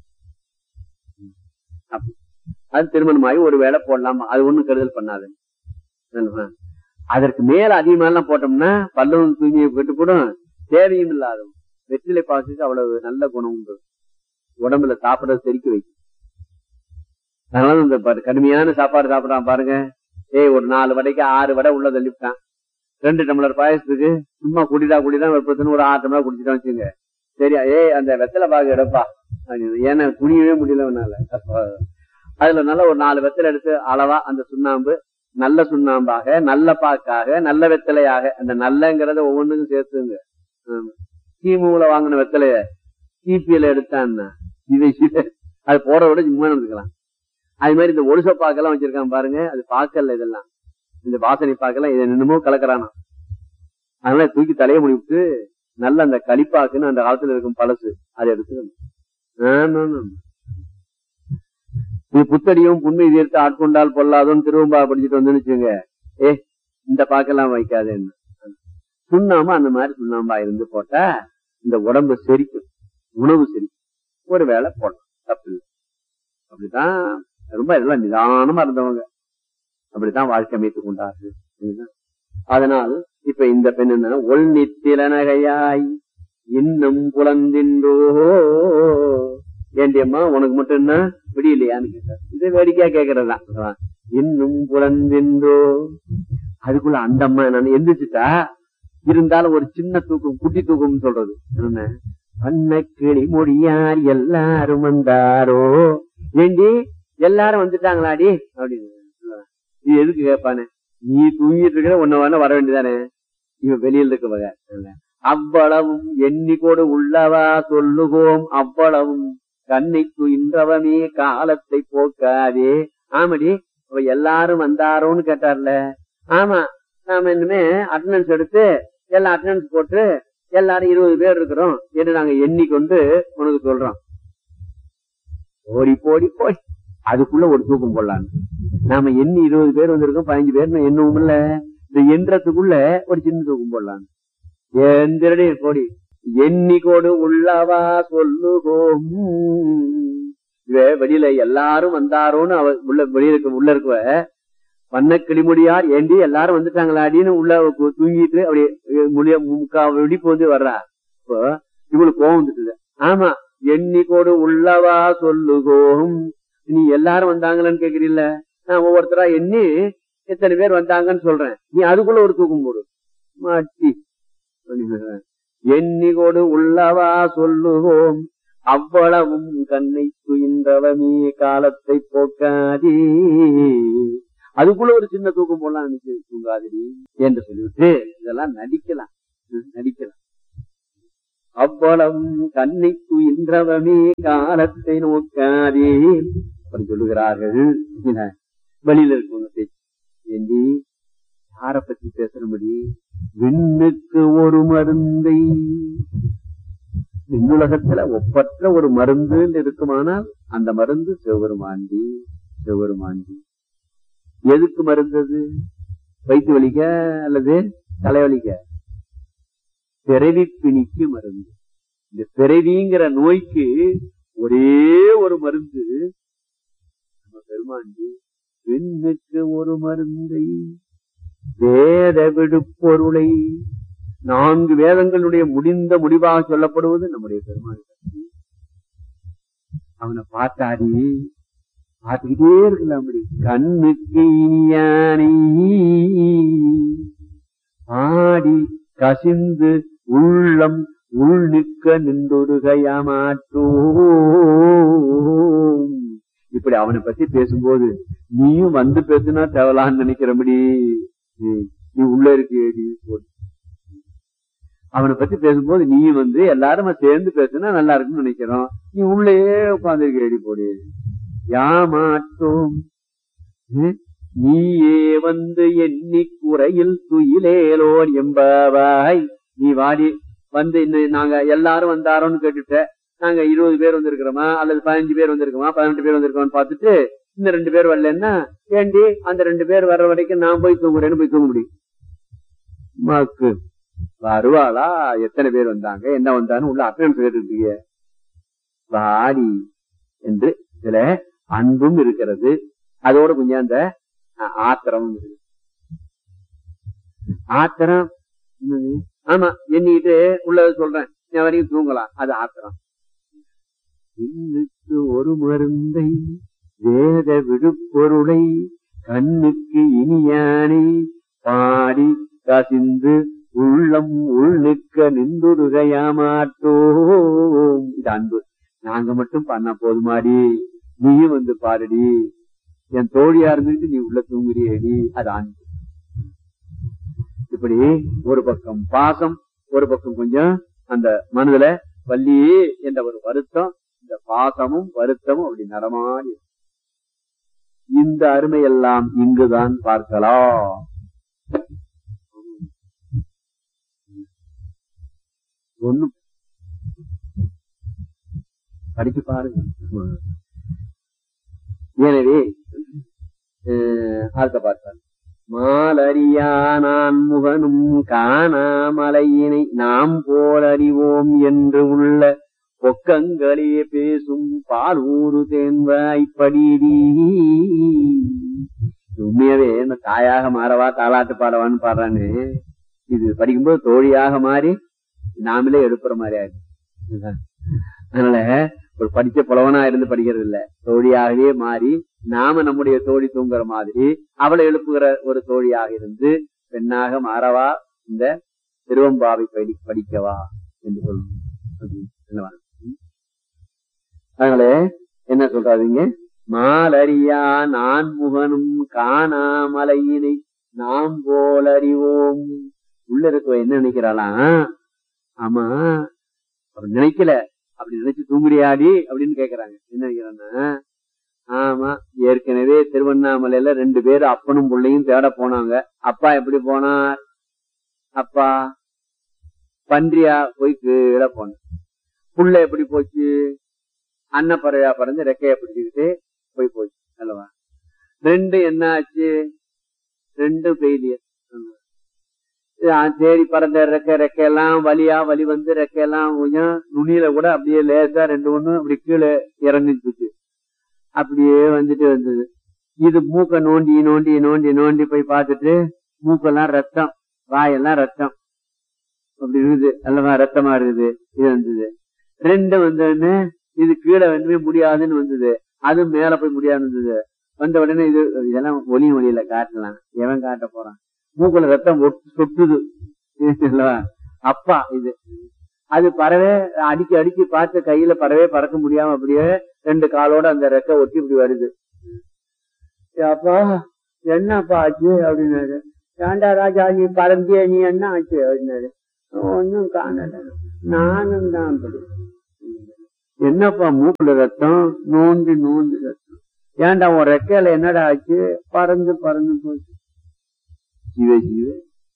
அது திருமணமாகி ஒரு வேளை போடலாமா, அது ஒண்ணும் கருதல் பண்ணாது. அதற்கு மேல அதிகமா எல்லாம் போட்டோம்னா பல்லவும் தூங்கியை கெட்டு போடும், தேவையும் இல்லாத. வெற்றிலை பாக்குக்கு அவ்வளவு நல்ல குணம் உண்டு, உடம்புல சாப்பிடறது செரிக்க வைக்கும். அதனால இந்த கடுமையான சாப்பாடு சாப்பிடறான் பாருங்க, ஒரு 4 வடைக்கு 6 வடை உள்ள தள்ளிவிட்டான். 2 டம்ளர் பாயசத்துக்கு சும்மா குடிதான் ஒரு 6 டம்ளர் குடிச்சுட்டான் வச்சுங்க. சரி அந்த வெத்தலை பாக்கு எடுப்பா, ஏன்னா குடியவே முடியலனால அதுல நல்ல ஒரு 4 வெத்தலை எடுத்து அளவா அந்த சுண்ணாம்பு, நல்ல சுண்ணாம்பாக, நல்ல பாக்காக, நல்ல வெத்தலையாக, அந்த நல்லங்கிறத ஒவ்வொன்றுக்கும் சேர்த்துங்க. கிமுல வாங்கின வெத்தலைய கிபியில எடுத்தான்னா இதை அது போட விட சும்மா இருக்கலாம். அது மாதிரி இந்த ஒழுச பாக்கெல்லாம் வச்சிருக்கான் பாருங்க, அது பாக்கல்ல, இதெல்லாம் இந்த வாசனை பாக்கெல்லாம் இதை என்னமோ கலக்கிறானா. அதனால தூக்கி தலையை முடிவிட்டு நல்ல அந்த களிப்பாக்குன்னு அந்த காலத்துல இருக்கும் பழசு அதை எடுத்து புத்தடியும் புண்மை தீர்த்து ஆட்கொண்டால் பொல்லாதோன்னு திருவம்பா படிச்சுட்டு வந்து வச்சுங்க. இந்த பாக்கெல்லாம் வைக்காதேன்னு சுண்ணாம்பு அந்த மாதிரி சுண்ணாம்பா இருந்து போட்டா இந்த உடம்பு செரிக்கும், உணவு செரிக்கும். ஒரு வேளை போடலாம், தப்பு இல்லை. அப்படித்தான் ரொம்ப இதெல்லாம் நிதானமா இருந்தவங்க அப்படித்தான் வாழ்க்கை அமைத்துக் கொண்டார்கள். அதனால் இப்ப இந்த பெண் என்ன, ஒள் நித்திலனகையாய் இன்னும் புலந்தின்றோ. ஏண்டியம்மா உனக்கு மட்டும் என்ன விடியலையான்னு கேட்டார். இது வேடிக்கையா கேக்குறதுதான். இன்னும் புலந்தின்றோ. அதுக்குள்ள அந்த அம்மா என்ன எந்திரிச்சுட்டா, இருந்தாலும் ஒரு சின்ன தூக்கம், குட்டி தூக்கம் சொல்றது என்ன, பண்ண கிளி மொழியார் எல்லாரும் வந்தாரோ. ஏண்டி எல்லாரும் வந்துட்டாங்களாடி அப்படின்னு. இது எதுக்கு கேட்பானே, நீ தூங்கிட்டு இருக்கிற ஒன்ன வர வேண்டியதானே, இவன் வெளியில் இருக்க வகை. அவ்வளவும் எண்ணிக்கோடு உள்ளவா சொல்லுவோம், அவ்வளவும் கண்ணைக்கு இன்றவமே காலத்தை போக்காதே. ஆமாடி எல்லாரும் வந்தாரோன்னு கேட்டார்ல. ஆமா, நாம இனிமே அட்டண்டன்ஸ் எடுத்து எல்லாம் அட்டண்டன்ஸ் போட்டு எல்லாரும் 20 பேர் இருக்கிறோம் என்று நாங்க எண்ணிக்கொண்டு உனக்கு சொல்றோம். ஓடி போடி போய் அதுக்குள்ள ஒரு தூக்கம் போடலான்னு நாம எண்ணி 20 பேர் வந்திருக்கோம், 15 பேர் எண்ணவும் இல்ல, இந்த எண்ணத்துக்குள்ள ஒரு சின்ன தூக்கம் போடலான்னு. எந்திரடி போடி எண்ணிக்கோடு உள்ளவா சொல்லுவோம். வெளியில எல்லாரும் வந்தாரோன்னு அவ உள்ள இருக்குவ வண்ண கிளிமொழியார் ஏண்டி எல்லாரும் வந்துட்டாங்களாடின்னு உள்ள தூங்கிட்டு அப்படியே வெடிப்பு வந்து வர்றா. இப்போ இவளுக்கு கோவம் வந்துட்டு. ஆமா, எண்ணிக்கோடு உள்ளவா சொல்லுவோம். நீ எல்லாரும் வந்தாங்களான்னு கேக்குறீல்ல, நான் ஒவ்வொருத்தரா எண்ணி எத்தனை பேர் வந்தாங்கன்னு சொல்றேன், நீ அதுக்குள்ள ஒரு தூக்கம் போடு மாட்டி. எண்ணிக்கோடு உள்ளவா சொல்லுவோம், அவ்வளவும் கண்ணை துயின்றவமே காலத்தை போக்காதே. அதுக்குள்ள ஒரு சின்ன தூக்கம் போடலாம் நினைச்சு தூங்காதடி என்று சொல்லிவிட்டு இதெல்லாம் நடிக்கலாம். அவ்வளவும் கண்ணைக்கு இன்றவமே காலத்தை நோக்காதே அப்படி சொல்லுகிறார்கள். வெளியில இருக்கவங்க பேச்சு ஏண்டி யார பத்தி பேசுறபடி, விண்ணுக்கு ஒரு மருந்தை, விண்ணுலகத்துல ஒப்பற்ற ஒரு மருந்து இருக்குமானால் அந்த மருந்து சிவபெருமாண்டி. எதுக்கு மருந்து? அது வயிற்று வலிக்க அல்லது தலைவலிக்க? பிறவி பிணிக்கு மருந்து. இந்த பிறவிங்கிற நோய்க்கு ஒரே ஒரு மருந்து நம்ம பெருமாண்டி. விண்ணுக்கு ஒரு மருந்தை வேத விடுப்பொருளை, 4 வேதங்களுடைய முடிவாக சொல்லப்படுவது நம்முடைய பெருமான். அவனை பார்த்தாடி பார்த்துக்கிட்டே இருக்கலாம். அப்படி கண்ணுக்கு இனியானை ஆடி கசிந்து உள்ளம் உள் நிற்க நின்றொருகையாமாற்றோ. இப்படி அவனை பத்தி பேசும்போது நீயும் வந்து பேசுனா தேவலான்னு நினைக்கிறபடி நீ உள்ள இருக்கு. அவனை பத்தி பேசும்போது நீயும் வந்து எல்லாரும் சேர்ந்து பேசுனா நல்லா இருக்குன்னு நினைக்கிறோம். நீ உள்ளே உட்கார்ந்து எடி போடு. யாமாற்றோம் நீயே வந்து எண்ணி குறையில் துயிலேலோர் என்பவாய். நீ வாடி வந்து நாங்க எல்லாரும் வந்தாரோன்னு கேட்டுட்ட. நாங்க 20 பேர் வந்திருக்கிறோமா அல்லது 15 பேர் வந்திருக்கோமா 18 பேர் வந்திருக்கோமான்னு பார்த்துட்டு இந்த 2 பேர் வரலன்னா ஏண்டி அந்த 2 பேர் வர்ற வரைக்கும் நான் போய் தூங்குறேன்னு போய் தூங்க முடியும்? மாக்கு வருவாளா? எத்தனை பேர் வந்தாங்க, என்ன வந்தான்னு உள்ள அட்டெண்டன்ஸ் கேட்டுருக்கீங்க. வாடி என்று இதுல அன்பும் இருக்கிறது, அதோட கொஞ்சம் அந்த ஆத்திரமும் இருக்கு. ஆத்திரம் ஆமா எண்ணிட்டு உள்ளது சொல்றேன், நான் வரைக்கும் தூங்கலாம், அது ஆத்திரம். இன்னுக்கு ஒரு மருந்தை வேத விடுப்பொருளை கண்ணுக்கு இனியானை பாடி கசிந்து உள்ளம் உள் நிற்க நின்றுகையாமாட்டோம். இது அன்பு. நாங்க மட்டும் பண்ண போதுமாடி, நீயும் வந்து பாருடி, என் தோழியா இருந்துட்டு நீ உள்ள தூங்குறியடி, அது அன்பு. இப்படி ஒரு பக்கம் பாசம், ஒரு பக்கம் கொஞ்சம் அந்த மனதுல வள்ளி என்ற ஒரு வருத்தம், இந்த பாசமும் வருத்தமும் அப்படி நடமாடி. இந்த அருமையெல்லாம் இங்குதான் பார்க்கலாம். ஒண்ணு படிச்சு பாருங்க. எனவே அடுத்த பார்த்தார். மாலறியா நான் முகனும் காணாமலையினை நாம் போல் அறிவோம் என்று உள்ள பொக்கங்களே பேசும் பாலூரு தேன்வாய்ப்படி. உண்மையாவே இந்த தாயாக மாறவா தாலாட்டு பாடவான்னு பாடுறான்னு இது படிக்கும்போது தோழியாக மாறி நாமளே எடுப்புற மாதிரி ஆயிடுச்சு. அதனால ஒரு படிச்ச புலவனா இருந்து படிக்கிறது இல்ல, தோழியாகவே மாறி நாம நம்முடைய தோழி தூங்குற மாதிரி அவளை எழுப்புகிற ஒரு தோழியாக இருந்து பெண்ணாக மாறவா இந்த திருவம்பாவை படிக்கவா என்று சொல்லணும். அதனால என்ன சொல்றாதீங்க, மாலறியா நான் முகனும் காணாமலையினை நாம் போல் அறிவோம். உள்ள இருக்க என்ன நினைக்கிறாளாம்? ஆமா அப்படி நினைக்கல, அப்படி நினைச்சு தூங்குறியாடி அப்படின்னு கேக்குறாங்க. என்ன நினைக்கிறான்னா, ஆமா ஏற்கனவே திருவண்ணாமலையில 2 பேர் அப்பனும் பிள்ளையும் தேட போனாங்க. அப்பா எப்படி போனார்? அப்பா பன்றியா போய் கீழே போன. புள்ள எப்படி போச்சு? அன்னப்பறையா பறந்து ரெக்கைய பிடிச்சுக்கிட்டு போய் போச்சு அல்லவா. 2 என்ன ஆச்சு? 2 ஃபெயிலியர். தேடி பறந்த ரெக்கையெல்லாம் வலி வந்து ரெக்கையெல்லாம் கொஞ்சம் நுனியில கூட அப்படியே லேசா 2 அப்படி கீழே இறங்கிச்சு. அப்படியே வந்துட்டு வந்தது. இது மூக்க நோண்டி நோண்டி நோண்டி நோண்டி போய் பார்த்துட்டு மூக்கெல்லாம் ரத்தம், வாயெல்லாம் ரத்தம் அப்படி இருக்குது அல்லவா, ரத்தமா இருக்குது. இது வந்தது. 2 வந்தோடனே இது கீழே வந்து முடியாதுன்னு வந்தது, அது மேல போய் முடியாது வந்தது. வந்த உடனே இதெல்லாம் ஒளியில காட்டலாம், எவன் காட்ட போறான்? மூக்குல ரத்தம் சொட்டுது அல்லவா. அப்பா இது அது பறவை அடிக்கி அடிக்கி பார்த்து கையில பறவை பறக்க முடியாம அப்படியே 2 காலோட அந்த ரெக்கை ஒட்டி இப்படி வருது. அப்பா என்னப்பா ஆச்சு அப்படின்னாரு. ஏண்டா ராஜா நீ பறந்திய நீ என்ன ஆச்சு அப்படின்னாரு. ஒன்னும் காணல, நானும் தான் அப்படி. என்னப்பா மூக்குல ரத்தம், நோண்டி நோண்டி ரத்தம். ஏண்டா உன் ரெக்கையில என்னடா ஆச்சு? பறந்து பறந்து போச்சு. ஜீவ ஜீவ.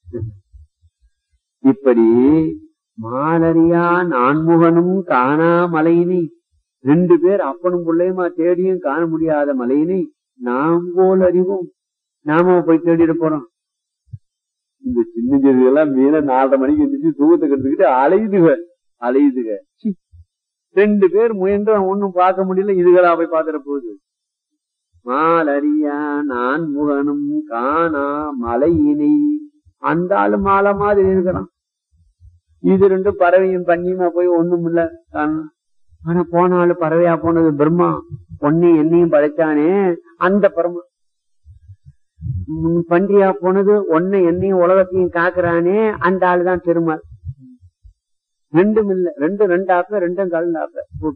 இப்படி மாலரியா நான்முகனும் காணா மலையினை, 2 பேர் அப்பனும் பிள்ளையுமா தேடியும் காண முடியாத மலையினை நாம் போல் அறிவோம். நாம போய் தேடிட்டு போறோம். இந்த சின்ன செடிகள்லாம் மீன 4:30 மணிக்கு எழுந்திரிச்சு தூக்கத்தை கட்டுக்கிட்டு அலையுதுக. 2 பேர் முயன்று ஒன்னும் பார்க்க முடியல, இதுகளா போய் பார்த்துட போகுது. மாலரியா நான் முகனும் காணா மலையினை, அந்த ஆளு மாலை மாதிரி இருக்கிறான். இது 2 பறவையும் பண்ணியுமா போய் ஒண்ணும் இல்ல காணும். ஆனா போன ஆளு பறவையா போனது பிரம்மா, பொன்னையும் என்னையும் படைச்சானே அந்த பரமா. பன்றியா போனது ஒன்னை என்னையும் உலகத்தையும் காக்குறானே அந்த ஆளுதான் திருமால். 2 இல்ல, 2 ஆப்ப 2 கலந்தாப்ப.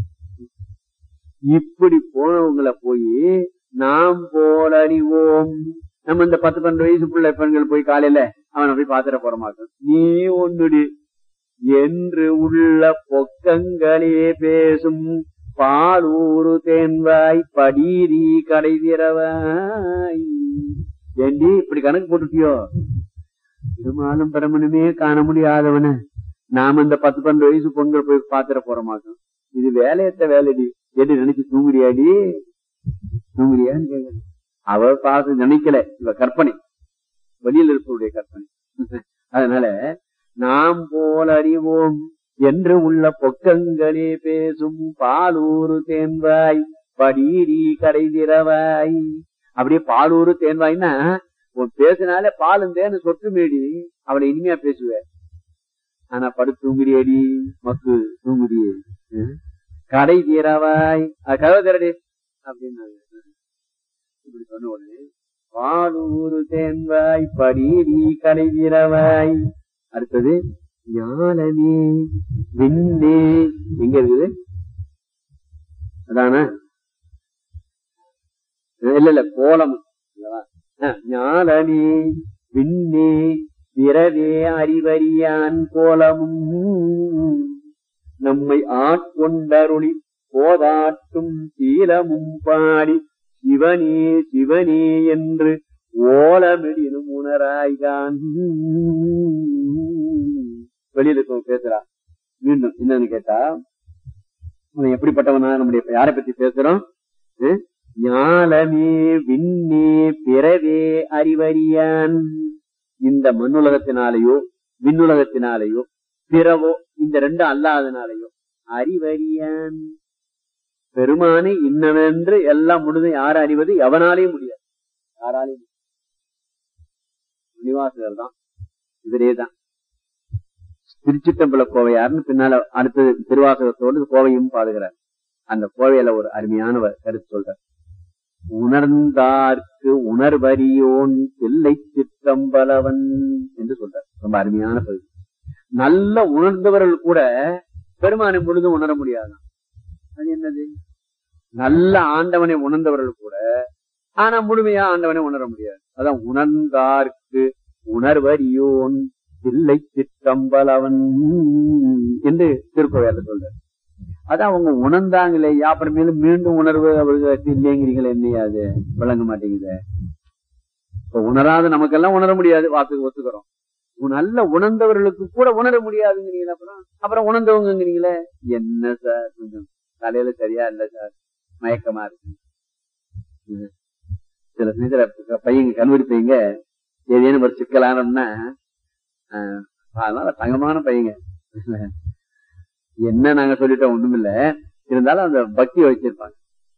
இப்படி போனவங்களை போய் நாம் போல அறிவோம். நம்ம இந்த 10-12 வயசு பிள்ளை பெண்கள் போய் காலையில அவனை போய் பாத்திர போற மாட்டோம். நீ ஒன்னுடி என்று உள்ள பொக்கங்களே பேசும் பாலூரு தேன்வாய் படீரி கடை திறவாய். ஏண்டி இப்படி கணக்கு போட்டுட்டியோ? திருமாலும் பிரமனுமே காண முடியாதவன நாம இந்த 10-12 வயசு பொண்கள் போய் பாத்திர போற மாட்டோம். இது வேலையத்த வேலைடி. எது நினைச்சு தூங்குறியாடி? தூங்குறியான்னு கேட்க. அவ பாச நினைக்கல, இவ கற்பனை, வெளியில் இருப்பவருடைய கற்பனை. அதனால நாம் போல் அறிவோம் என்று உள்ள பொக்கங்களே பேசும் பாலூரு தேன்வாய் படீரி கடை திறவாய். அப்படியே பாலூரு தேன்வாய்னா பேசினாலே பாலும் தேனு சொட்டு மேடி, அவளை இனிமையா பேசுவ. ஆனா படுத்து தூங்குறியடி மக்கு தூங்குறியே. கடை தீரவாய் கதவை திரடி அப்படின்னு இப்படி சொன்ன உடனே பாலூரு தேன்வாய் படீரி கடை தீரவாய். அடுத்தது ஞானமே விண்ணே எங்க இருக்குது? அதான இல்ல கோலம். ஞானமே விண்ணே பிறவே அறிவறியான் கோலமும் நம்மை ஆட்கொண்டருளி போதாட்டும் சீலமும் பாடி சிவனே சிவனே என்று ஓலமிடினும் உணராய்கான். வெளியில பேசுறா. மீண்டும் என்னன்னு கேட்டா, எப்படிப்பட்டவனா நம்முடைய யாரை பத்தி பேசுறோம்? ஞானமே விண்ணே பிறவே அறிவறியான். இந்த மண்ணுலகத்தினாலேயோ விண்ணுலகத்தினாலேயோ பிறவோ இந்த 2 அல்லாதனாலேயோ அறிவறியான். பெருமானை இன்னவென்று எல்லாம் முடிந்து யார் அறிவது? எவனாலேயும் முடியாது, யாராலையும். நிவாசகர் தான், இவரேதான் திருச்சிட்டம்பல கோவையார்னு பின்னால அடுத்தது திருவாசகத்தோடு கோவையும் பாடுகிறார். அந்த கோவையில ஒரு அருமையான கருத்து சொல்றார். உணர்ந்தார்க்கு உணர்வறியோன் எல்லை சிற்றம்பலவன் என்று சொல்றார். ரொம்ப அருமையான பகுதி. நல்ல உணர்ந்தவர்கள் கூட பெருமானை முழுதும் உணர முடியாதான். அது என்னது? நல்ல ஆண்டவனை உணர்ந்தவர்கள் கூட ஆனா முழுமையா ஆண்டவனை உணர முடியாது. அதான் உணர்ந்தார்க்கு உணர்வறியோன் இல்லை சிற்றம்பலவன் என்று திருக்கோவையால சொல்றார். அதான் அவங்க உணர்ந்தாங்களே, அப்புறமேலும் மீண்டும் உணர்வு அவர்களுக்கு இல்லைங்கிறீங்களே, என்னையாது விளங்க மாட்டேங்குது. இப்ப உணராத நமக்கெல்லாம் உணர முடியாது, வாக்குக்கு ஒத்துக்கிறோம். நல்ல உணர்ந்தவர்களுக்கு கூட உணர முடியாதுங்கிறீங்களா? அப்புறம் உணர்ந்தவங்கிறீங்களே, என்ன சார் கொஞ்சம் தலையில சரியா இல்ல சார், மயக்கமா இருக்கு. சில சமயத்துல பையங்க கல்லூரி பையங்க ஏதேனும் ஒரு சிக்கலானோம்னா, அதனால தங்கமான பையங்க என்ன நாங்க சொல்லிட்டோம் ஒண்ணுமில்ல, இருந்தாலும் அந்த பக்தியை வச்சிருப்பாங்க.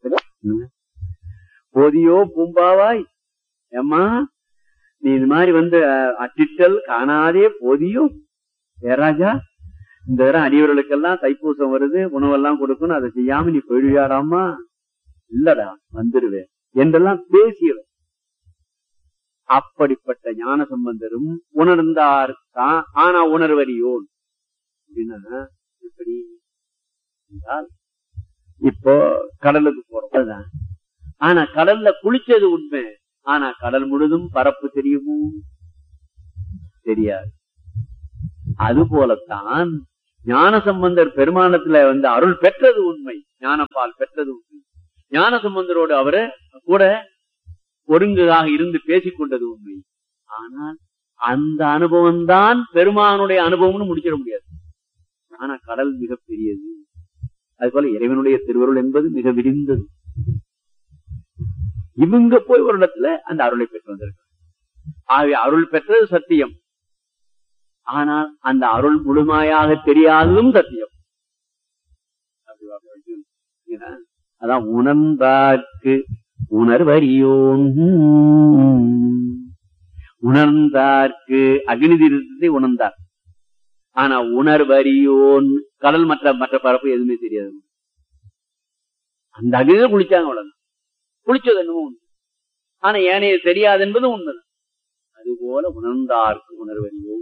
போதியோ பூம்பாவாய் ஏம்மா நீ இது மாதிரி அட்டிட்டல் காணாதே போதியோ ஏராஜா, இந்த தரம் அடியவர்களுக்கெல்லாம் தைப்பூசம் வருது, உணவெல்லாம் கொடுக்கணும், அதை செய்யாம நீ போயிடுவியாடாமா? இல்லடா வந்துடுவேன் என்றெல்லாம் பேசியவர். அப்படிப்பட்ட ஞான சம்பந்தரும் உணர்ந்தார். ஆனா உணர்வறியோன் அப்படின்னா எப்படி என்றால், இப்போ கடலுக்கு போறோம், ஆனா கடல்ல குளிச்சது உண்மை, ஆனா கடல் முழுதும் பரப்பு தெரியுமோ? தெரியாது. அது போலத்தான் ஞானசம்பந்தர் பெருமானத்துல அருள் பெற்றது உண்மை, ஞானப்பால் பெற்றது உண்மை. ஞானசம்பந்தரோடு அவரு கூட ஒருங்காக இருந்து பேசிக் கொண்டது உண்மை. ஆனால் அந்த அனுபவம் தான் பெருமானுடைய அனுபவம்னு முடிச்சிட முடியாது. ஆனா கடல் மிக பெரியது. அது போல இறைவனுடைய திருவருள் என்பது மிக விரிந்தது. இவங்க போய் ஒரு இடத்துல அந்த அருளை பெற்று வந்திருக்காங்க. ஆகவே அருள் பெற்றது சத்தியம். ஆனால் அந்த அருள் முழுமையாக தெரியாததும் சத்தியம். அதான் உணர்ந்தார்க்கு உணர்வறியோன். உணர்ந்தார்க்கு அக்னி தீர்த்தத்தை உணர்ந்தார். ஆனா உணர்வறியோன் கடல் மற்ற பரப்பு எதுவுமே தெரியாது. அந்த அக்னியில குளிச்சாங்க, அவ்வளவு குளிச்சது என்னமோ உண்மை. ஆனா ஏனைய தெரியாது என்பது உண்மைதான். அதுபோல உணர்ந்தார்க்கு உணர்வறியோன்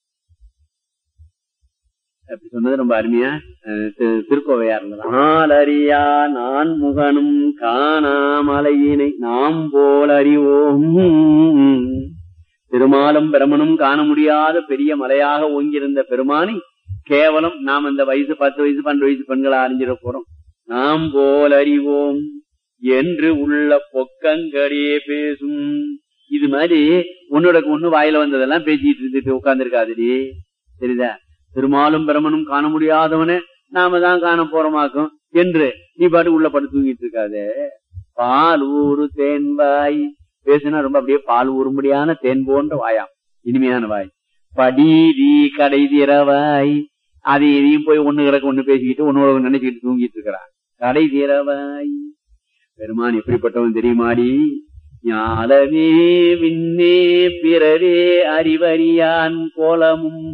அப்படி சொன்னது ரொம்ப அருமையா திருக்கோவையார் அறியா நான் முகனும் காணாமலையினை நாம் போல் அறிவோம். திருமாலும் பிரமனும் காண முடியாத பெரிய மலையாக ஓங்கியிருந்த பெருமானை கேவலம் நாம் இந்த வயசு 10 வயசு 12 வயசு பெண்களை அறிஞ்சிட போறோம். நாம் போல் அறிவோம் என்று உள்ள பொக்கங்களே பேசும். இது மாதிரி ஒன்னோட ஒண்ணு வாயில வந்ததெல்லாம் பேசிட்டு இருந்துட்டு உட்கார்ந்து இருக்காதுடி, தெரியுதா? திருமாலும் பிரமனும் காண முடியாதவனே நாம தான் காண போறோமாக்கும் என்று நீ பாட்டு உள்ள பட்டு தூங்கிட்டு இருக்காதே. பால் ஊரு தேன்வாய் பேசுனா ரொம்ப அப்படியே பால் ஊறும்படியான தேன் போன்ற வாயாம், இனிமையான வாய். படிதி கடை திறவாய், அது இதையும் போய் ஒண்ணு கிடக்க ஒண்ணு பேசிக்கிட்டு ஒன்னோட நினைச்சுக்கிட்டு தூங்கிட்டு இருக்கிறான். கடை திறவாய் பெருமான் எப்படிப்பட்டவன் தெரியுமாடி? ஞாலமே விண்ணே பிறவே அறிவறியான் கோலமும்.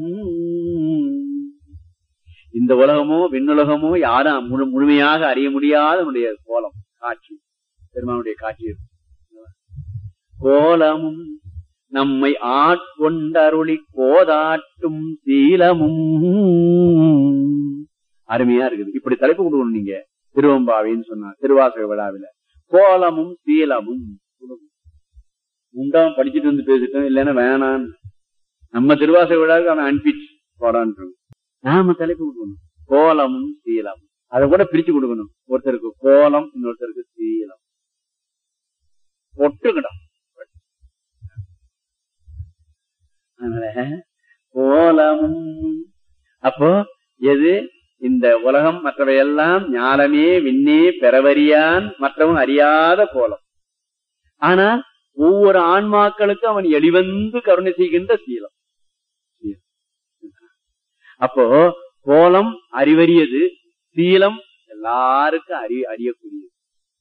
இந்த உலகமோ விண்ணுலகமோ யாரும் முழுமையாக அறிய முடியாத கோலம் காட்சி, பெருமானுடைய காட்சி. கோலமும் நம்மை ஆட்கொண்டருளி கோதாட்டும் சீலமும். அருமையா இருக்குது. இப்படி தலைப்பு கொடுக்கணும் நீங்க திருவம்பாவின்னு சொன்னா திருவாசக விழாவில. கோலமும் சீலமும் உண்டாம் படிச்சுட்டு வந்து பேசிட்டோம், இல்லைன்னா வேணான் நம்ம திருவாசக விழாவுக்கு அவன் அனுப்பிச்சு போடான்னு நாம தலைப்பு கொடுக்கணும். கோலமும் சீலமும் அதை கூட பிரிச்சு கொடுக்கணும். ஒருத்தருக்கு கோலம், இன்னொருத்தருக்கு சீலம். ஒட்டுக்கிடும். அதனால கோலமும் அப்போ எது இந்த உலகம் மற்றவையெல்லாம் ஞாலமே விண்ணே பெறவறியான் மற்றவன் அறியாத கோலம். ஆனா ஒவ்வொரு ஆன்மாக்களுக்கும் அவன் எளிவந்து கருணை செய்கின்ற சீலம். அப்போ கோலம் அறிவறியது, சீலம் எல்லாருக்கும் அறியக்கூடியது.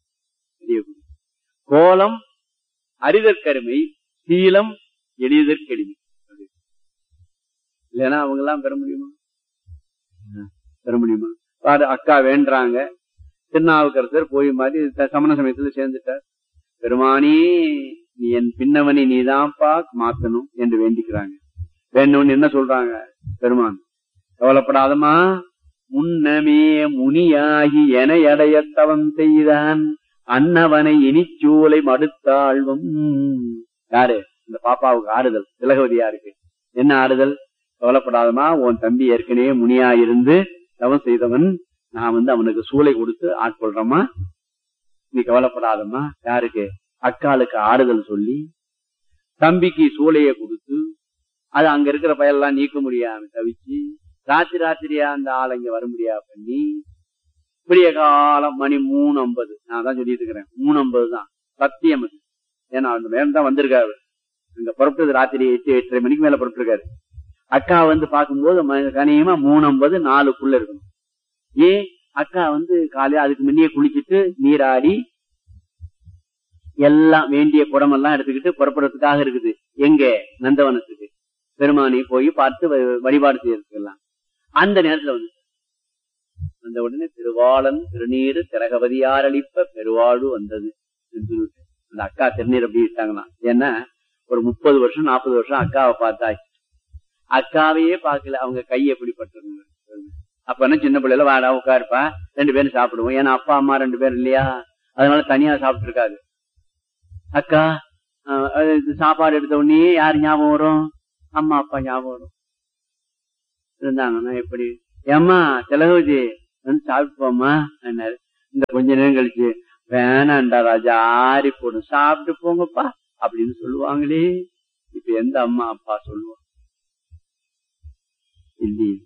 கோலம் அறிதற்கருமை, சீலம் எளியதற்கெளிமை. இல்லைன்னா அவங்க எல்லாம் பெற முடியுமா? பெற முடியுமா? அக்கா வேண்டாங்க, திருநாவுக்கரசர் போய் மாதிரி சமண சமயத்துல சேர்ந்துட்டார். பெருமானி நீ என் பின்னவனை நீதான்ப்பா மாத்தணும் என்று வேண்டிக்கிறாங்க. வேண்டவன் என்ன சொல்றாங்க? பெருமான் கவலைப்படாதமா, முன்னமே முனியாகி என அடையத்தவன் செய்தான் அன்னவனை இனிச்சூலை மடுத்தாழ்வும். யாரு? இந்த பாப்பாவுக்கு ஆறுதல், திலகவதியா இருக்கு. என்ன ஆறுதல்? கவலைப்படாதமா, உன் தம்பி ஏற்கனவே முனியாயிருந்து தவம் செய்தவன், நான் அவனுக்கு சூளை கொடுத்து ஆட்கொள்றமா, நீ கவலைப்படாதம்மா. யாருக்கு? அக்காளுக்கு ஆறுதல் சொல்லி தம்பிக்கு சூளைய கொடுத்து அது அங்க இருக்கிற பயெல்லாம் நீக்க முடியாம தவிச்சு ராத்திரியா அந்த ஆள் இங்க வர முடியாது பண்ணி விடிய காலம் மணி 3:50, நான் தான் சொல்லிட்டு இருக்கிறேன் 3:50 தான் சத்தியம் அது. ஏன்னா அந்த நேரம் தான் வந்திருக்காரு. அங்க புறப்பட்டது ராத்திரி 8-8:30 மணிக்கு மேல புறப்பட்டிருக்காரு. அக்கா பார்க்கும்போது கனியமா 3:50 4க்குள்ள இருக்கணும். ஏன் அக்கா காலையில அதுக்கு முன்னே குளிச்சுட்டு நீராடி எல்லாம் வேண்டிய குடமெல்லாம் எடுத்துக்கிட்டு புறப்படுறதுக்காக இருக்குது. எங்க? நந்தவனத்துக்கு. பெருமானை போய் பார்த்து வழிபாடு செய்யறதுக்கெல்லாம் அந்த நேரத்துல அந்த உடனே திருவாளன் திருநீரு திரகவதியார் அளிப்ப பெருவாழ்வு வந்தது. அந்த அக்கா திருநீர் அப்படி இட்டாங்களாம். ஏன்னா ஒரு 30 வருஷம் 40 வருஷம் அக்காவை பார்த்தாச்சு. அக்காவையே பார்க்கல, அவங்க கை எப்படி பட்டிருந்தாங்க. அப்ப என்ன சின்ன பிள்ளைல வாடா உட்காருப்பா 2 பேரும் சாப்பிடுவோம். ஏன்னா அப்பா அம்மா 2 பேரும் இல்லையா, அதனால தனியா சாப்பிட்டு இருக்காது. அக்கா சாப்பாடு எடுத்த உடனே யாரு ஞாபகம் வரும்? அம்மா அப்பா ஞாபகம் வரும். இருந்தாங்கன்னா எப்படி ஏம்மா திலகவதி வந்து சாப்பிட்டு போமா என்னாரு. இந்த கொஞ்ச நேரம் கழிச்சு வேணாண்டா ராஜா ஆறி போடும் சாப்பிட்டு போங்கப்பா அப்படின்னு சொல்லுவாங்களே. இப்ப எந்த அம்மா அப்பா சொல்லுவாங்க இல்லையே.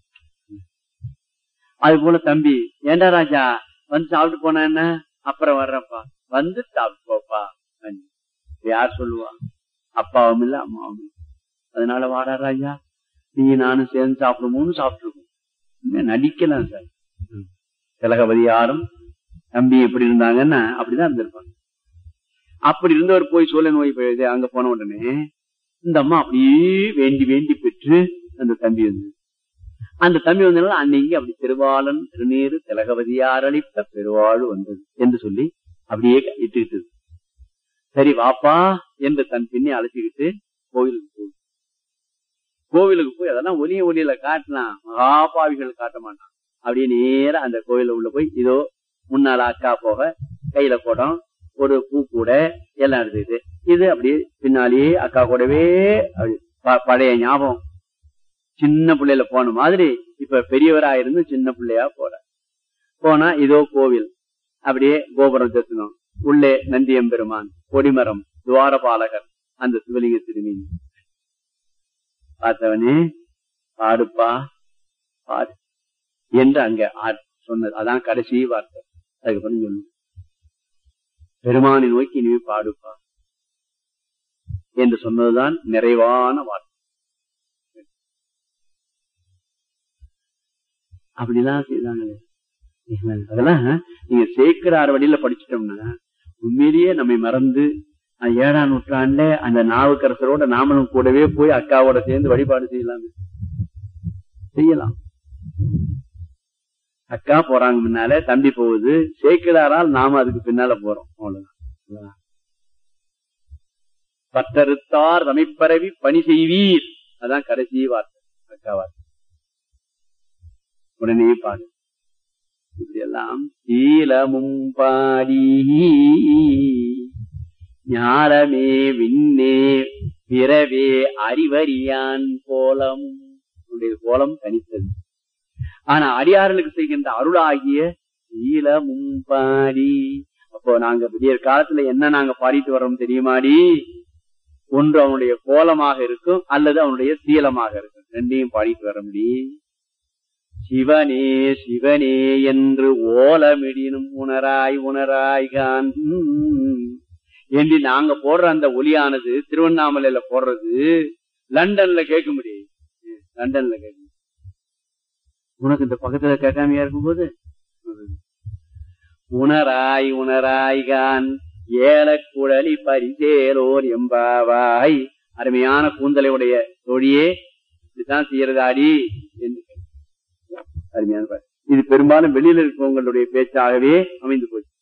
அது போல தம்பி ஏண்டா ராஜா வந்து சாப்பிட்டு போனா என்ன, அப்புறம் வர்றப்பா வந்து சாப்பிட்டு போப்பா யார் சொல்லுவா? அப்பாவும் இல்ல அம்மாவும் இல்ல. அதனால வாடா ராஜா நீ நானும் சேர்ந்து சாப்பிடுமோன்னு சாப்பிட்டுருக்கோம். நடிக்கலாம் சார். திலகவதி யாரும் தம்பி எப்படி இருந்தாங்கன்னா அப்படிதான் இருந்திருப்பாங்க. அப்படி இருந்தவர் போய் சோழ நோய் அங்க போன உடனே இந்த அம்மா அப்படியே வேண்டி வேண்டி பெற்று அந்த தம்பி வந்து அந்த தம்பி வந்ததுனால அன்னைக்கு அப்படி திருவாளன் திருநீரு திலகவதியார் அளித்த பெருவாழ் வந்தது என்று சொல்லி அப்படியே இட்டுக்கிட்டு சரி வாப்பா என்று தன் பின்னே அழைச்சிக்கிட்டு கோவிலுக்கு போய் அதெல்லாம் ஒலியில காட்டலாம். மகாபாவிகள் காட்ட மாட்டான். அப்படியே நேர அந்த கோவில உள்ள போய் இதோ முன்னால அக்கா போக கையில குடம் ஒரு பூ கூட எல்லாம் எடுத்துக்கிட்டு இது அப்படியே பின்னாலேயே அக்கா கூடவே பழைய ஞாபகம். சின்ன பிள்ளையில போன மாதிரி இப்ப பெரியவரா இருந்து சின்ன பிள்ளையா போனா இதோ கோவில் அப்படியே கோபுரம் தெத்தணும். உள்ளே நந்தியம்பெருமான், கொடிமரம், துவாரபாலகர், அந்த சிவலிங்க திருமீன் பார்த்தவனே பாடுப்பா பாடு என்று அங்க சொன்னது. அதான் கடைசி வார்த்தை. அதுக்கப்புறம் சொல்லு பெருமானை நோக்கி இனிமே பாடுப்பா என்று சொன்னதுதான் நிறைவான வார்த்தை. அப்படிலாம் செய்தாங்களே. அதெல்லாம் நீங்க சேக்கிரார் வழியில படிச்சுட்டோம்னா உண்மையிலேயே நம்மை மறந்து 7ஆம் நூற்றாண்டுல அந்த நாவுக்கரசரோட நாமளும் கூடவே போய் அக்காவோட சேர்ந்து வழிபாடு செய்யலாம். அக்கா போறாங்க முன்னால தம்பி போகுது, சேக்கிராரால் நாம அதுக்கு பின்னால போறோம். அவ்வளவுதான். பத்தறுத்தார் தமைப்பரவி பணி செய்வீர், அதான் கடைசி வார்த்தை அக்கா வார்த்தை. உடனே பாடு இப்படி எல்லாம் சீலமும் பாடி ஞாலமே விண்ணே பிறவே அறிவறியான் கோலம். கோலம் தனித்தது. ஆனா அடியார்களுக்கு செய்கின்ற அருளாகிய சீலமும் பாடி. அப்போ நாங்க விடியற் காலத்துல என்ன நாங்க பாடிட்டு வர்றோம் தெரியுமாடி? ஒன்று அவனுடைய கோலமாக இருக்கும் அல்லது அவனுடைய சீலமாக இருக்கும். ரெண்டையும் பாடிட்டு வர முடியும். சிவனே சிவனே என்று ஓலமிடினும் உணராய் உணராய்கான் என்று நாங்க போடுற அந்த ஒலியானது திருவண்ணாமலையில போடுறது லண்டன்ல கேட்க முடியும். லண்டன்ல கேட்க முடியும். உனக்கு இந்த பக்கத்துல கேட்காமையா இருக்கும்போது உணராய் உணராய்கான் ஏலக்குழலி பரிசேலோர் எம்பாவாய். அருமையான கூந்தலையுடைய தொழியே இதுதான் செய்யறதாடி என்று அருமையான. இது பெரும்பாலும் வெளியில இருக்கவங்களுடைய பேச்சாகவே அமைந்து போச்சு.